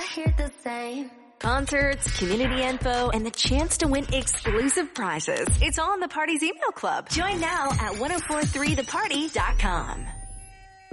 hear the same. Concerts, community info, and the chance to win exclusive prizes. It's all in the Party's email club. Join now at 1043theparty.com.